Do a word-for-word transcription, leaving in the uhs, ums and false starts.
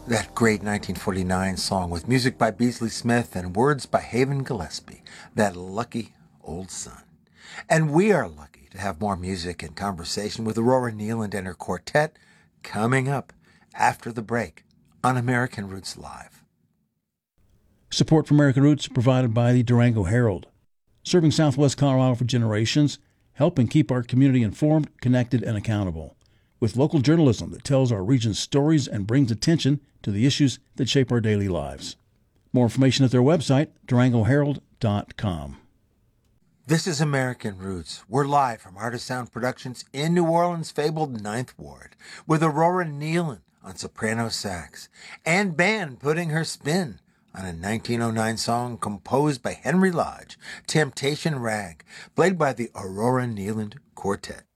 That great nineteen forty-nine song with music by Beasley Smith and words by Haven Gillespie, That Lucky Old Sun. And we are lucky to have more music and conversation with Aurora Nealand and her quartet coming up after the break on American Roots Live. Support for American Roots provided by the Durango Herald, serving Southwest Colorado for generations, helping keep our community informed, connected, and accountable, with local journalism that tells our region's stories and brings attention to the issues that shape our daily lives. More information at their website, durango herald dot com. This is American Roots. We're live from Heart of Sound Productions in New Orleans' fabled Ninth Ward, with Aurora Nealand on soprano sax, and band putting her spin on a nineteen oh nine song composed by Henry Lodge, Temptation Rag, played by the Aurora Nealand Quartet.